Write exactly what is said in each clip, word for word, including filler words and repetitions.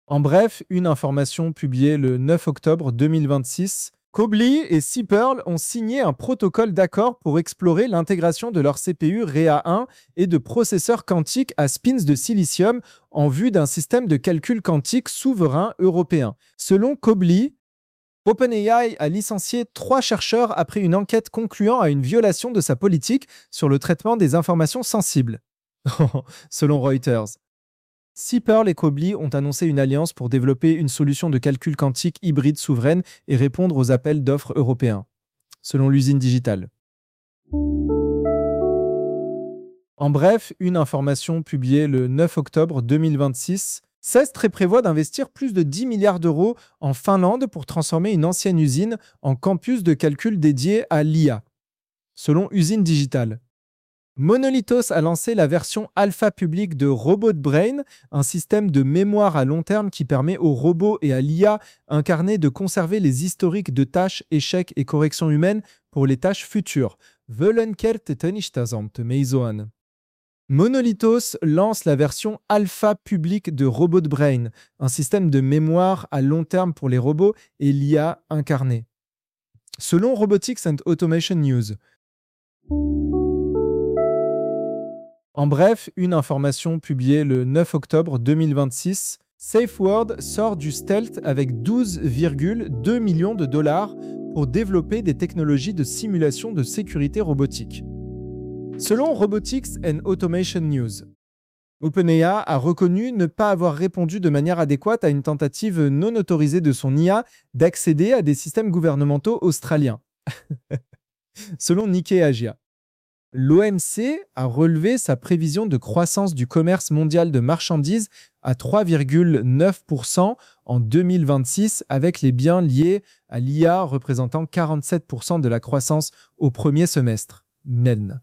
En bref, une information publiée le neuf octobre deux mille vingt-six, Cobley et Seapearl ont signé un protocole d'accord pour explorer l'intégration de leur C P U R E A un et de processeurs quantiques à spins de silicium en vue d'un système de calcul quantique souverain européen. Selon Cobley, OpenAI a licencié trois chercheurs après une enquête concluant à une violation de sa politique sur le traitement des informations sensibles. Selon Reuters. Seapearl et Cobley ont annoncé une alliance pour développer une solution de calcul quantique hybride souveraine et répondre aux appels d'offres européens, selon l'usine digitale. En bref, une information publiée le neuf octobre deux mille vingt-six, Cestre prévoit d'investir plus de dix milliards d'euros en Finlande pour transformer une ancienne usine en campus de calcul dédié à l'I A, selon Usine Digitale. Monolithos a lancé la version alpha publique de Robot Brain, un système de mémoire à long terme qui permet aux robots et à l'I A incarnée de conserver les historiques de tâches, échecs et corrections humaines pour les tâches futures. Völlenkert tenishtasamt meizoan. Monolithos lance la version alpha publique de Robot Brain, un système de mémoire à long terme pour les robots et l'I A incarnée. Selon Robotics and Automation News. En bref, une information publiée le neuf octobre deux mille vingt-six, SafeWord sort du stealth avec douze virgule deux millions de dollars pour développer des technologies de simulation de sécurité robotique. Selon Robotics and Automation News, OpenAI a reconnu ne pas avoir répondu de manière adéquate à une tentative non autorisée de son I A d'accéder à des systèmes gouvernementaux australiens. Selon Nikkei Asia. L'O M C a relevé sa prévision de croissance du commerce mondial de marchandises à trois virgule neuf pour cent en deux mille vingt-six, avec les biens liés à l'I A représentant quarante-sept pour cent de la croissance au premier semestre. M E N.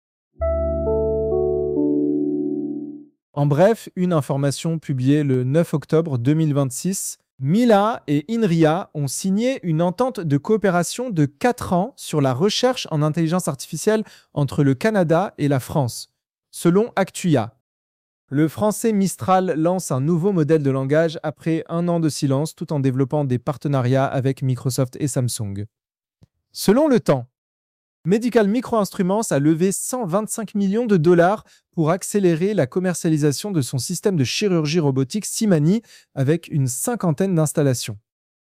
En bref, une information publiée le neuf octobre deux mille vingt-six, Mila et Inria ont signé une entente de coopération de quatre ans sur la recherche en intelligence artificielle entre le Canada et la France, selon Actuia. Le français Mistral lance un nouveau modèle de langage après un an de silence tout en développant des partenariats avec Microsoft et Samsung. Selon Le Temps, Medical Microinstruments a levé cent vingt-cinq millions de dollars pour accélérer la commercialisation de son système de chirurgie robotique Simani avec une cinquantaine d'installations.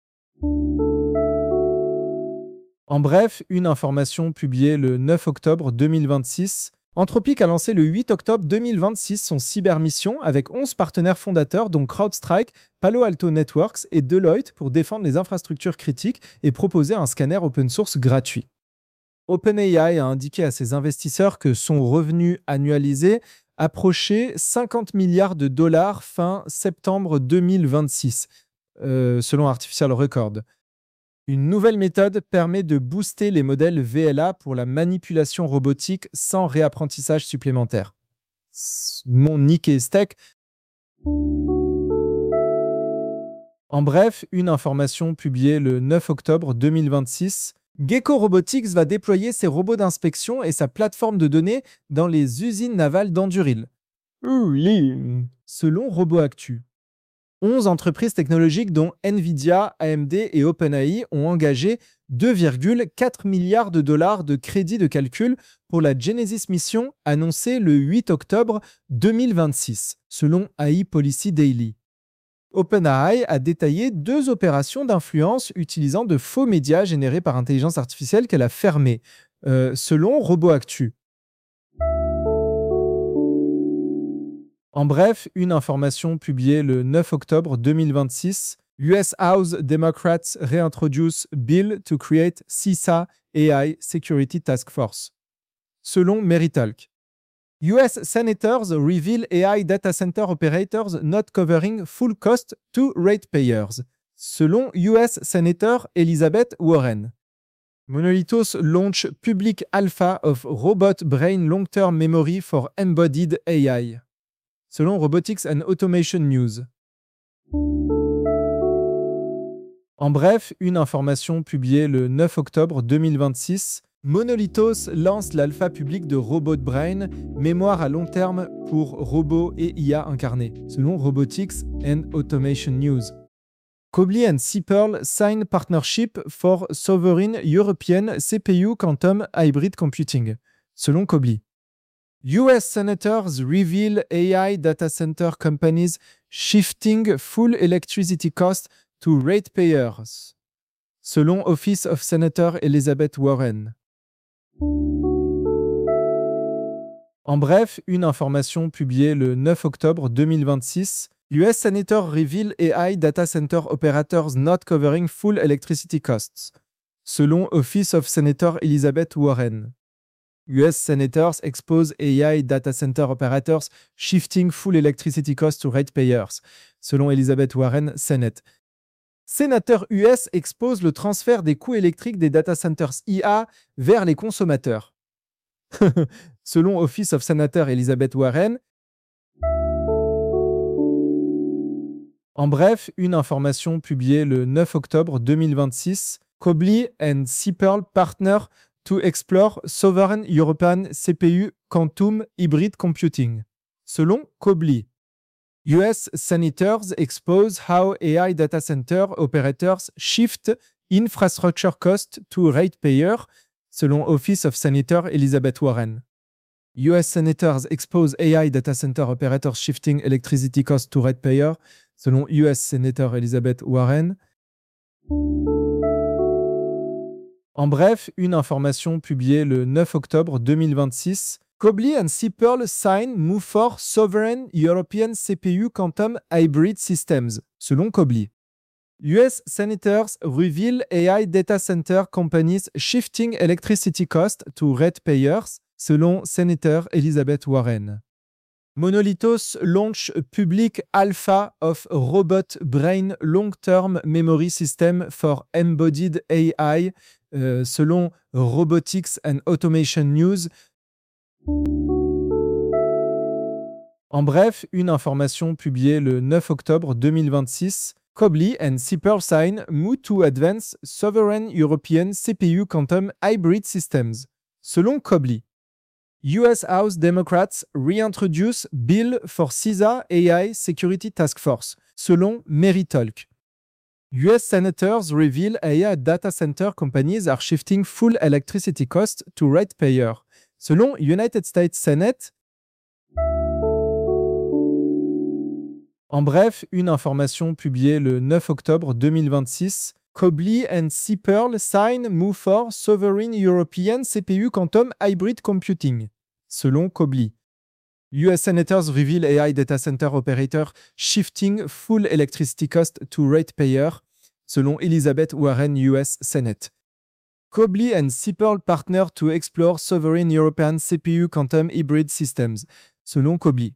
En bref, une information publiée le neuf octobre deux mille vingt-six, Anthropic a lancé le huit octobre deux mille vingt-six son cybermission avec onze partenaires fondateurs dont CrowdStrike, Palo Alto Networks et Deloitte pour défendre les infrastructures critiques et proposer un scanner open source gratuit. OpenAI a indiqué à ses investisseurs que son revenu annualisé approchait cinquante milliards de dollars fin septembre deux mille vingt-six, euh, selon Artificial Record. Une nouvelle méthode permet de booster les modèles V L A pour la manipulation robotique sans réapprentissage supplémentaire. Mon Nikkei Tech. En bref, une information publiée le neuf octobre deux mille vingt-six, Gecko Robotics va déployer ses robots d'inspection et sa plateforme de données dans les usines navales d'Anduril. Selon RoboActu. onze entreprises technologiques dont Nvidia, A M D et OpenAI ont engagé deux virgule quatre milliards de dollars de crédits de calcul pour la Genesis Mission annoncée le huit octobre deux mille vingt-six, selon A I Policy Daily. OpenAI a détaillé deux opérations d'influence utilisant de faux médias générés par intelligence artificielle qu'elle a fermées, euh, selon RoboActu. En bref, une information publiée le neuf octobre deux mille vingt-six, U S House Democrats reintroduce Bill to create C I S A A I Security Task Force. Selon Meritalk. U S Senators reveal A I data center operators not covering full cost to ratepayers. Selon U S Senator Elizabeth Warren. Monolithos launch public alpha of Robot Brain Long-Term Memory for Embodied A I. Selon Robotics and Automation News. En bref, une information publiée le neuf octobre deux mille vingt-six, Monolithos lance l'alpha public de Robot Brain, mémoire à long terme pour robots et I A incarnés, selon Robotics and Automation News. Cobley and Sipperl sign partnership for sovereign European C P U quantum hybrid computing, selon Cobley. U S senators reveal A I data center companies shifting full electricity cost to ratepayers, selon Office of Senator Elizabeth Warren. En bref, une information publiée le neuf octobre deux mille vingt-six, U S Senator reveal A I data center operators not covering full electricity costs, selon Office of Senator Elizabeth Warren. U S Senators expose A I data center operators shifting full electricity costs to ratepayers, selon Elizabeth Warren, Senate. Sénateur U S expose le transfert des coûts électriques des data centers I A vers les consommateurs. Selon Office of Senator Elizabeth Warren. En bref, une information publiée le neuf octobre deux mille vingt-six, Cobley and Sipperl partner to explore sovereign European C P U quantum hybrid computing. Selon Cobley, U S senators expose how A I data center operators shift infrastructure cost to ratepayer, selon Office of Senator Elizabeth Warren. U S senators expose A I data center operators shifting electricity cost to ratepayer, selon U S Senator Elizabeth Warren. En bref, une information publiée le neuf octobre deux mille vingt-six, Cobley and Sipperl sign move for sovereign European C P U quantum hybrid systems, selon Cobley. U S senators reveal A I data center companies shifting electricity cost to ratepayers, selon Senator Elizabeth Warren. Monolithos launch public alpha of Robot Brain long-term memory system for embodied A I, euh, selon Robotics and Automation News. En bref, une information publiée le neuf octobre deux mille vingt-six, Cobley and Sipperl sign move to advance sovereign European C P U quantum hybrid systems, selon Cobley. U S House Democrats reintroduce bill for C I S A A I Security Task Force, selon Meritalk. U S senators reveal A I data center companies are shifting full electricity cost to ratepayer, selon United States Senate. En bref, une information publiée le neuf octobre deux mille vingt-six, Cobley and Sipperl sign move for sovereign European C P U quantum hybrid computing, selon Cobley. U S senators reveal A I data center operator shifting full electricity cost to ratepayer, selon Elizabeth Warren U S Senate. Cobley and Sipperl partner to explore sovereign European C P U quantum hybrid systems, selon Cobley.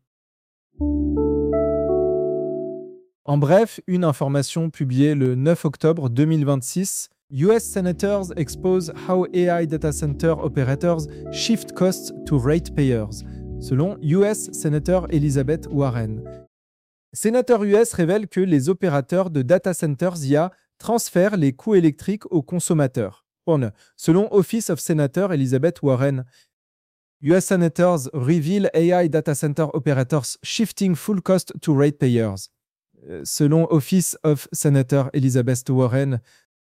En bref, une information publiée le neuf octobre deux mille vingt-six, U S senators expose how A I data center operators shift costs to ratepayers, selon U S Senator Elizabeth Warren. Sénateur U S révèle que les opérateurs de data centers I A transfèrent les coûts électriques aux consommateurs, selon Office of Senator Elizabeth Warren. U S senators reveal A I data center operators shifting full cost to ratepayers, selon Office of Senator Elizabeth Warren.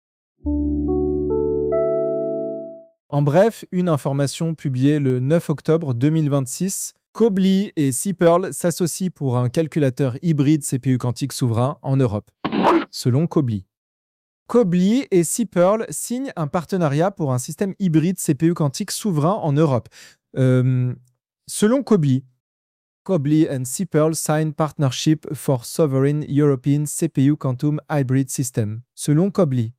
En bref, une information publiée le neuf octobre deux mille vingt-six, Cobley et Sipperl s'associent pour un calculateur hybride C P U quantique souverain en Europe, selon Cobley. Cobley et Sipperl signent un partenariat pour un système hybride C P U quantique souverain en Europe. Euh, selon Cobley, Cobley and Sipperl sign partnership for sovereign European C P U quantum hybrid system, selon Cobley.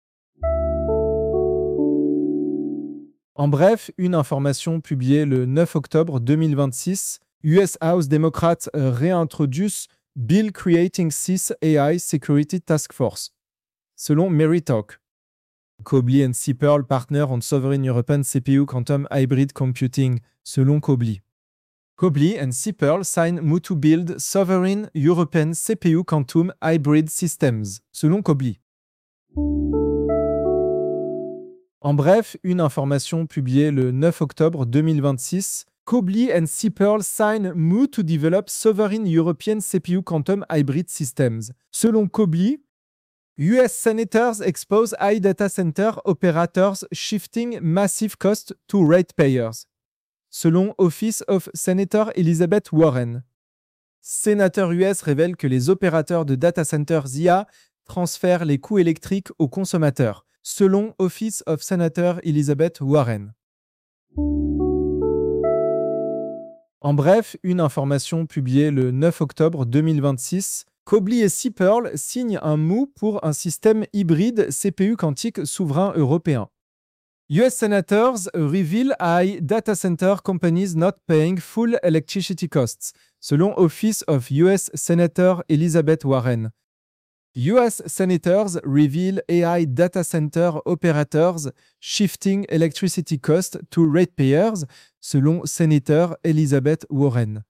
En bref, une information publiée le neuf octobre deux mille vingt-six, U S House Democrats réintroduce Bill Creating C I S A I Security Task Force, selon Meritalk. Cobley and Sipperl partner on sovereign European C P U quantum hybrid computing, selon Cobley. Cobley and Sipperl sign move to build sovereign European C P U quantum hybrid systems, selon Cobley. En bref, une information publiée le neuf octobre deux mille vingt-six, Cobley and Sipperl sign M O U to develop sovereign European C P U quantum hybrid systems. Selon Cobley, U S senators expose high data center operators shifting massive cost to ratepayers. Selon Office of Senator Elizabeth Warren, sénateur U S révèle que les opérateurs de data centers I A transfèrent les coûts électriques aux consommateurs. Selon Office of Senator Elizabeth Warren. En bref, une information publiée le neuf octobre deux mille vingt-six, Cobley et Sipperl signent un M O U pour un système hybride C P U quantique souverain européen. U S senators reveal high data center companies not paying full electricity costs, selon Office of U S Senator Elizabeth Warren. U S senators reveal A I data center operators shifting electricity cost to ratepayers, selon Sénateur Elizabeth Warren.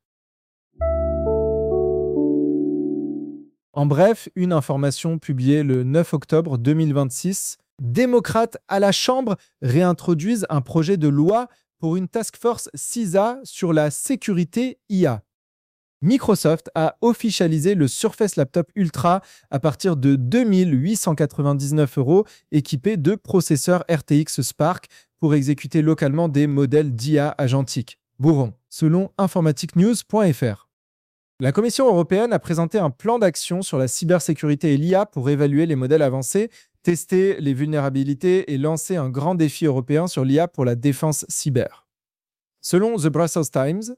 En bref, une information publiée le neuf octobre deux mille vingt-six, démocrates à la Chambre réintroduisent un projet de loi pour une task force C I S A sur la sécurité I A. Microsoft a officialisé le Surface Laptop Ultra à partir de deux mille huit cent quatre-vingt-dix-neuf euros, équipé de processeurs R T X Spark pour exécuter localement des modèles d'I A agentiques. Bourron, selon informatique news point f r. La Commission européenne a présenté un plan d'action sur la cybersécurité et l'I A pour évaluer les modèles avancés, tester les vulnérabilités et lancer un grand défi européen sur l'I A pour la défense cyber. Selon The Brussels Times,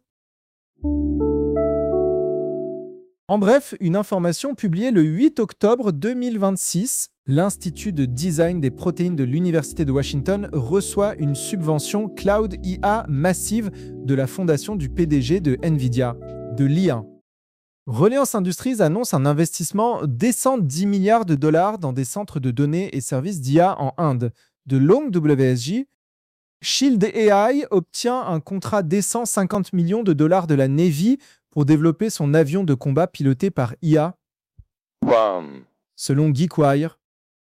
en bref, une information publiée le huit octobre deux mille vingt-six, l'Institut de design des protéines de l'Université de Washington reçoit une subvention Cloud I A massive de la fondation du P D G de Nvidia, de l'I A. Reliance Industries annonce un investissement décent dix milliards de dollars dans des centres de données et services d'I A en Inde. De Long W S J, Shield A I obtient un contrat décent cinquante millions de dollars de la Navy pour développer son avion de combat piloté par I A, Bam. Selon GeekWire.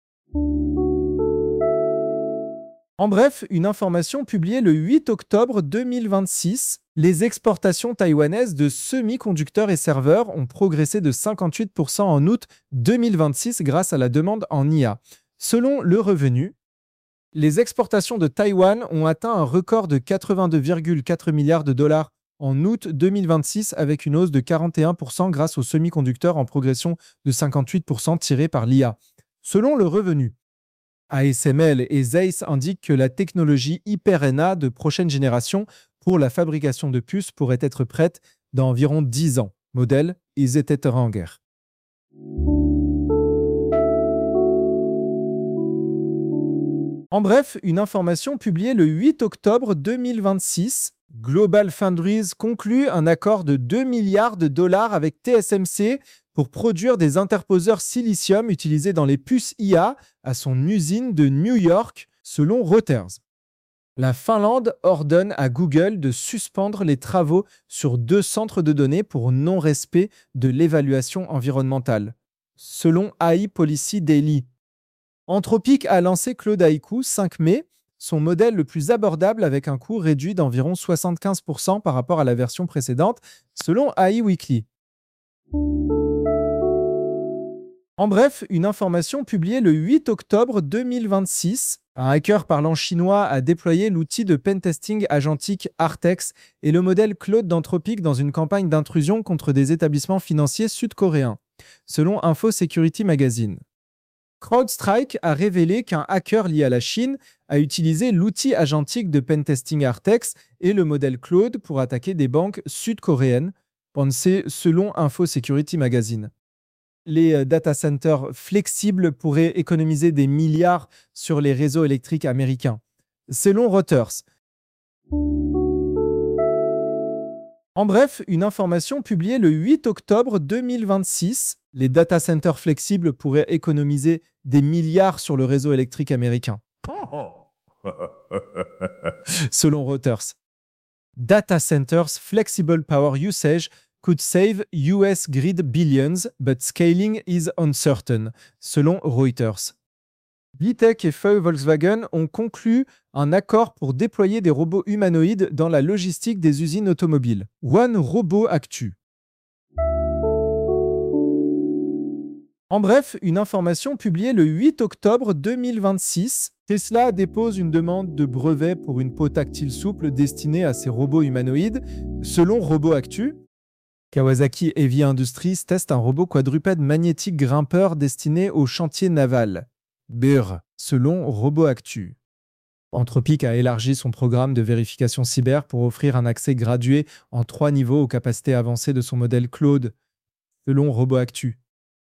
En bref, une information publiée le huit octobre deux mille vingt-six, les exportations taïwanaises de semi-conducteurs et serveurs ont progressé de cinquante-huit pour cent en août deux mille vingt-six grâce à la demande en I A. Selon Le Revenu, les exportations de Taïwan ont atteint un record de quatre-vingt-deux virgule quatre milliards de dollars en août deux mille vingt-six avec une hausse de quarante et un pour cent grâce aux semi-conducteurs en progression de cinquante-huit pour cent tirés par l'I A. Selon Le Revenu, A S M L et Zeiss indiquent que la technologie Hyper-N A de prochaine génération pour la fabrication de puces pourrait être prête dans environ dix ans. Modèle Iseteteranger. En bref, une information publiée le huit octobre deux mille vingt-six, Global Foundries conclut un accord de deux milliards de dollars avec T S M C pour produire des interposeurs silicium utilisés dans les puces I A à son usine de New York, selon Reuters. La Finlande ordonne à Google de suspendre les travaux sur deux centres de données pour non-respect de l'évaluation environnementale, selon A I Policy Daily. Anthropic a lancé Claude Haiku cinq mai, son modèle le plus abordable avec un coût réduit d'environ soixante-quinze pour cent par rapport à la version précédente, selon A I Weekly. En bref, une information publiée le huit octobre deux mille vingt-six, un hacker parlant chinois a déployé l'outil de pentesting agentique Artex et le modèle Claude d'Anthropic dans une campagne d'intrusion contre des établissements financiers sud-coréens, selon Info Security Magazine. CrowdStrike a révélé qu'un hacker lié à la Chine a utilisé l'outil agentique de pentesting Artex et le modèle Claude pour attaquer des banques sud-coréennes, pensé selon Info Security Magazine. Les data centers flexibles pourraient économiser des milliards sur les réseaux électriques américains, selon Reuters. En bref, une information publiée le huit octobre deux mille vingt-six, les data centers flexibles pourraient économiser des milliards sur le réseau électrique américain. Selon Reuters. Data centers flexible power usage could save U S grid billions, but scaling is uncertain, selon Reuters. B T E C et Feu Volkswagen ont conclu un accord pour déployer des robots humanoïdes dans la logistique des usines automobiles. One Robot Actu. En bref, une information publiée le huit octobre deux mille vingt-six, Tesla dépose une demande de brevet pour une peau tactile souple destinée à ses robots humanoïdes. Selon Robot Actu, Kawasaki Heavy Industries teste un robot quadrupède magnétique grimpeur destiné au chantier naval. B R, selon Robot Actu. Anthropic a élargi son programme de vérification cyber pour offrir un accès gradué en trois niveaux aux capacités avancées de son modèle Claude, selon Robot Actu.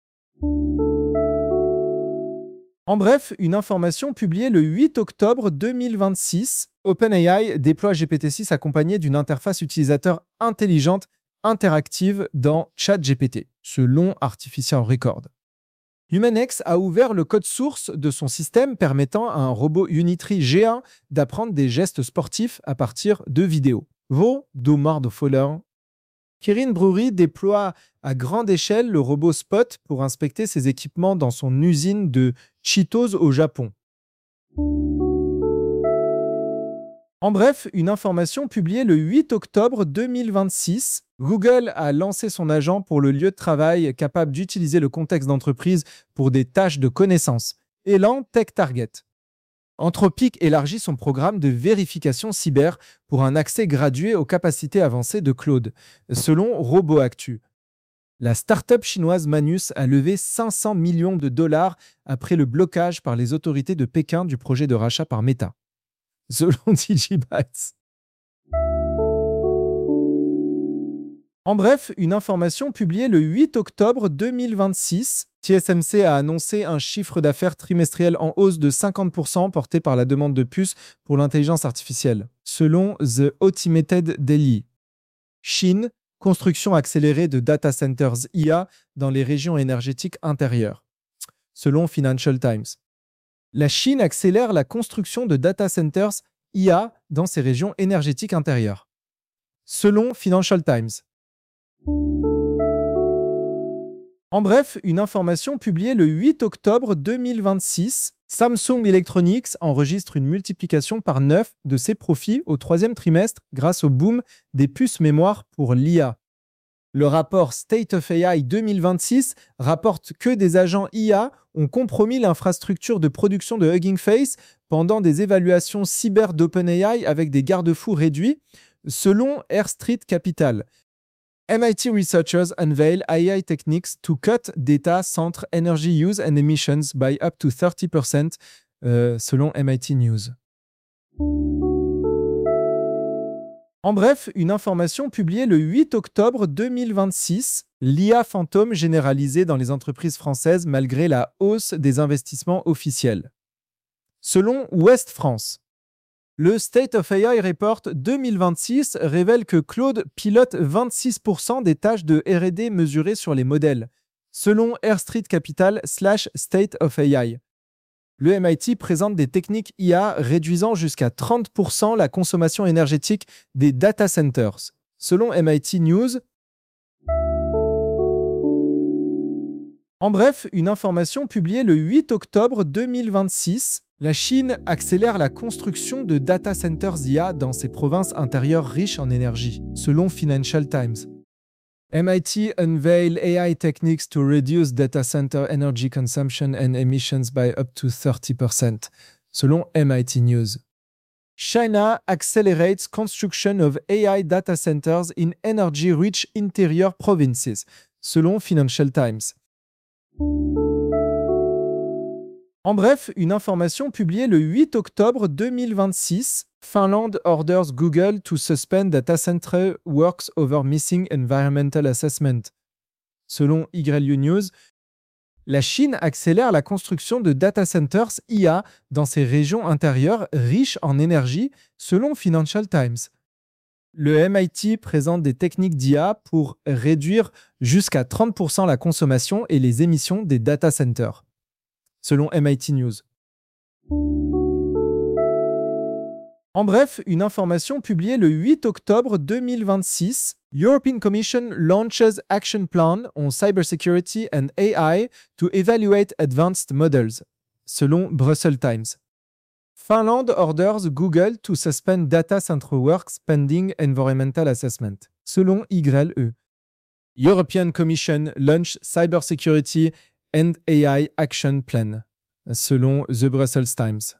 En bref, une information publiée le huit octobre deux mille vingt-six, OpenAI déploie G P T six accompagné d'une interface utilisateur intelligente interactive dans ChatGPT, selon Artificial Record. HumanX a ouvert le code source de son système permettant à un robot Unitree G un d'apprendre des gestes sportifs à partir de vidéos. Vos domar de Foller. Kirin Brewery déploie à grande échelle le robot Spot pour inspecter ses équipements dans son usine de Cheetos au Japon. En bref, une information publiée le huit octobre deux mille vingt-six, Google a lancé son agent pour le lieu de travail capable d'utiliser le contexte d'entreprise pour des tâches de connaissance. Elan Tech Target. Anthropic élargit son programme de vérification cyber pour un accès gradué aux capacités avancées de Claude, selon Robot Actu. La start-up chinoise Manus a levé cinq cents millions de dollars après le blocage par les autorités de Pékin du projet de rachat par Meta, selon Digibytes. En bref, une information publiée le huit octobre deux mille vingt-six, T S M C a annoncé un chiffre d'affaires trimestriel en hausse de cinquante pour cent porté par la demande de puces pour l'intelligence artificielle, selon The Automated Daily. Chine, construction accélérée de data centers I A dans les régions énergétiques intérieures, selon Financial Times. La Chine accélère la construction de data centers I A dans ces régions énergétiques intérieures, selon Financial Times. En bref, une information publiée le huit octobre deux mille vingt-six, Samsung Electronics enregistre une multiplication par neuf de ses profits au troisième trimestre grâce au boom des puces mémoire pour l'I A. Le rapport State of A I deux mille vingt-six rapporte que des agents I A ont compromis l'infrastructure de production de Hugging Face pendant des évaluations cyber d'OpenAI avec des garde-fous réduits, selon Air Street Capital. M I T researchers unveil A I techniques to cut data center energy use and emissions by up to thirty percent, euh, selon M I T News. En bref, une information publiée le huit octobre deux mille vingt-six, l'I A fantôme généralisée dans les entreprises françaises malgré la hausse des investissements officiels. Selon Ouest France. Le State of A I Report deux mille vingt-six révèle que Claude pilote vingt-six pour cent des tâches de R et D mesurées sur les modèles, selon Air Street Capital slash State of A I. Le M I T présente des techniques I A réduisant jusqu'à trente pour cent la consommation énergétique des data centers, selon M I T News. En bref, une information publiée le huit octobre deux mille vingt-six, la Chine accélère la construction de data centers I A dans ses provinces intérieures riches en énergie, selon Financial Times. M I T unveil A I techniques to reduce data center energy consumption and emissions by up to thirty percent, selon M I T News. China accelerates construction of A I data centers in energy-rich interior provinces, selon Financial Times. En bref, une information publiée le huit octobre deux mille vingt-six, Finland orders Google to suspend data center works over missing environmental assessment. Selon Y U News, la Chine accélère la construction de data centers I A dans ses régions intérieures riches en énergie, selon Financial Times. Le M I T présente des techniques d'I A pour réduire jusqu'à trente pour cent la consommation et les émissions des data centers, selon M I T News. En bref, une information publiée le huit octobre deux mille vingt-six, European Commission launches Action Plan on Cybersecurity and A I to evaluate advanced models, selon Brussels Times. Finland orders Google to suspend data center works pending environmental assessment, selon Y L E. European Commission launch cybersecurity and A I action plan, selon The Brussels Times.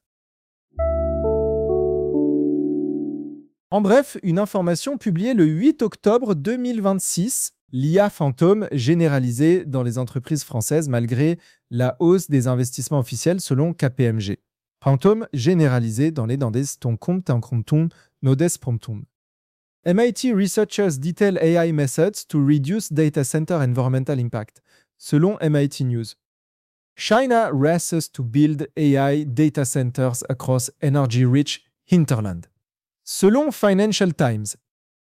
En bref, une information publiée le huit octobre deux mille vingt-six, l'I A fantôme généralisée dans les entreprises françaises malgré la hausse des investissements officiels selon K P M G. Fantôme généralisé dans les dandes ton compte en comptum nodes promptum. M I T researchers detail A I methods to reduce data center environmental impact, selon M I T News. China races to build A I data centers across energy-rich hinterland, selon Financial Times.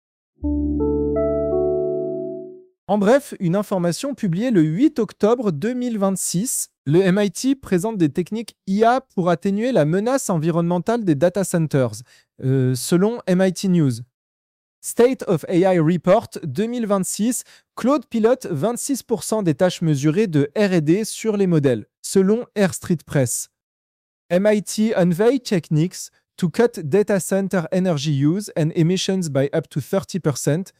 En bref, une information publiée le huit octobre deux mille vingt-six, le M I T présente des techniques I A pour atténuer la menace environnementale des data centers, euh, selon M I T News. State of A I Report deux mille vingt-six, Claude pilote vingt-six pour cent des tâches mesurées de R et D sur les modèles, selon Air Street Press. M I T unveil techniques to cut data center energy use and emissions by up to thirty percent.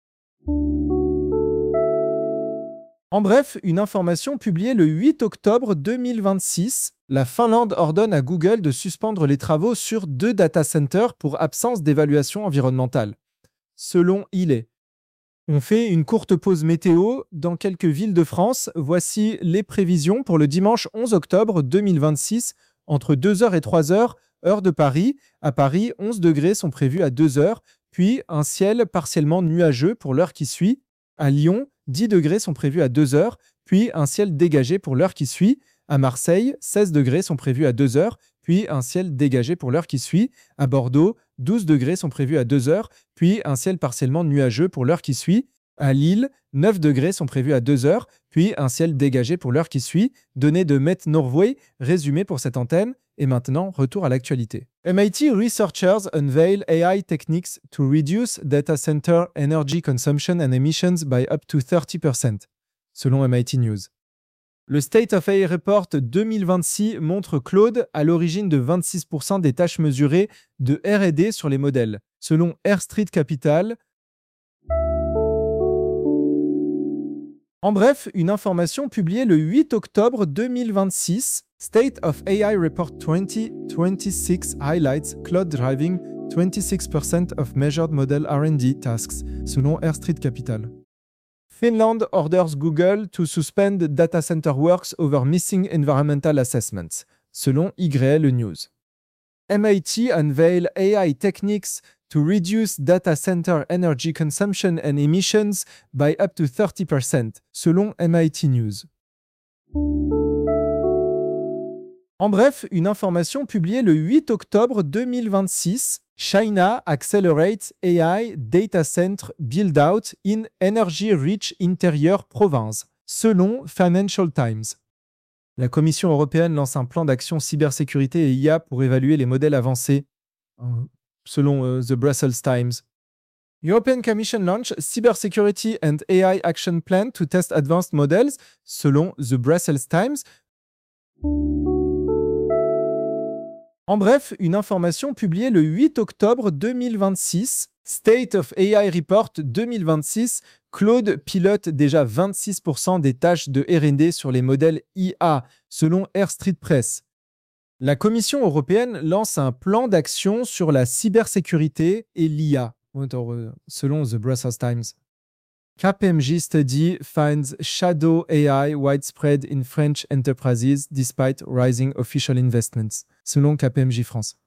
En bref, une information publiée le huit octobre deux mille vingt-six, la Finlande ordonne à Google de suspendre les travaux sur deux data centers pour absence d'évaluation environnementale. Selon I L E. On fait une courte pause météo dans quelques villes de France. Voici les prévisions pour le dimanche onze octobre deux mille vingt-six, entre deux heures et trois heures, heure de Paris. À Paris, onze degrés sont prévus à deux heures, puis un ciel partiellement nuageux pour l'heure qui suit. À Lyon, dix degrés sont prévus à deux heures, puis un ciel dégagé pour l'heure qui suit. À Marseille, seize degrés sont prévus à deux heures, puis un ciel dégagé pour l'heure qui suit. À Bordeaux, douze degrés sont prévus à deux heures, puis un ciel partiellement nuageux pour l'heure qui suit. À Lille, neuf degrés sont prévus à deux heures, puis un ciel dégagé pour l'heure qui suit. Données de Met Norway, résumé pour cette antenne. Et maintenant, retour à l'actualité. M I T researchers unveil A I techniques to reduce data center energy consumption and emissions by up to thirty percent, selon M I T News. Le State of A I Report deux mille vingt-six montre Claude à l'origine de vingt-six pour cent des tâches mesurées de R et D sur les modèles, selon Air Street Capital. En bref, une information publiée le huit octobre deux mille vingt-six, State of A I Report twenty twenty-six highlights cloud driving twenty-six percent of measured model R and D tasks, selon Air Street Capital. Finland orders Google to suspend data center works over missing environmental assessments, selon Y L E News. M I T unveil A I techniques to reduce data center energy consumption and emissions by up to thirty percent, selon M I T News. En bref, une information publiée le huit octobre deux mille vingt-six, China accelerates A I data center build-out in energy-rich interior province, selon Financial Times. La Commission européenne lance un plan d'action cybersécurité et I A pour évaluer les modèles avancés, selon uh, The Brussels Times. European Commission launch Cybersecurity and A I Action Plan to test advanced models, selon The Brussels Times. En bref, une information publiée le huit octobre deux mille vingt-six, State of A I Report deux mille vingt-six, Claude pilote déjà vingt-six pour cent des tâches de R et D sur les modèles I A, selon Air Street Press. La Commission européenne lance un plan d'action sur la cybersécurité et l'I A, selon The Brussels Times. K P M G study finds shadow A I widespread in French enterprises despite rising official investments, selon K P M G France.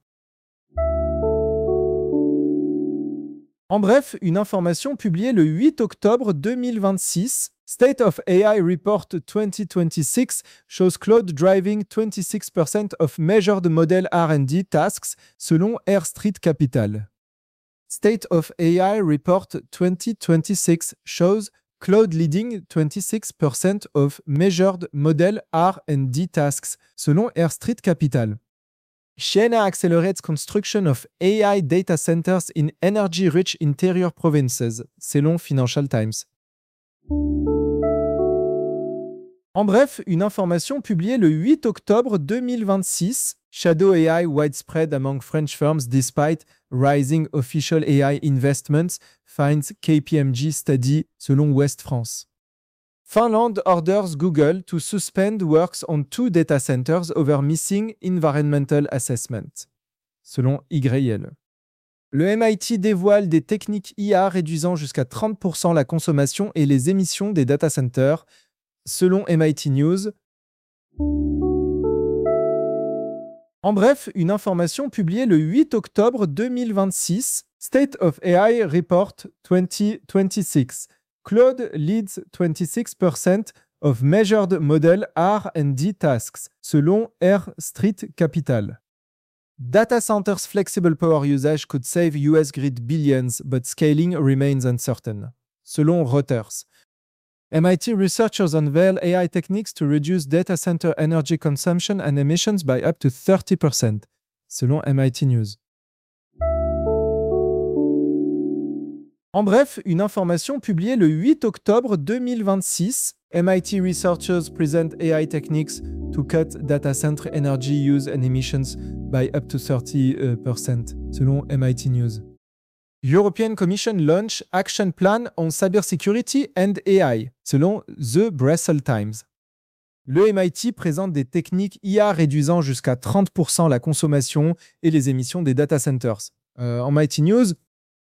En bref, une information publiée le huit octobre deux mille vingt-six, State of A I Report twenty twenty-six shows Claude driving twenty-six percent of measured model R and D tasks, selon Air Street Capital. State of A I Report twenty twenty-six shows Claude leading twenty-six percent of measured model R and D tasks, selon Air Street Capital. China accelerates construction of A I data centers in energy-rich interior provinces, selon Financial Times. En bref, une information publiée le huit octobre deux mille vingt-six. Shadow A I widespread among French firms despite rising official A I investments, finds K P M G study selon Ouest France. Finland orders Google to suspend works on two data centers over missing environmental assessment, selon Y L. Le M I T dévoile des techniques I A réduisant jusqu'à trente pour cent la consommation et les émissions des data centers, selon M I T News. En bref, une information publiée le huit octobre deux mille vingt-six. State of A I Report twenty twenty-six. Claude leads twenty-six percent of measured model R and D tasks, selon R Street Capital. Data centers' flexible power usage could save U S grid billions, but scaling remains uncertain, selon Reuters. M I T researchers unveil A I techniques to reduce data center energy consumption and emissions by up to thirty percent, selon M I T News. En bref, une information publiée le huit octobre deux mille vingt-six. M I T researchers present A I techniques to cut data center energy use and emissions by up to thirty percent, selon M I T News. European Commission launch action plan on cybersecurity and A I, selon The Brussels Times. Le M I T présente des techniques I A réduisant jusqu'à trente pour cent la consommation et les émissions des data centers. Euh, en M I T News,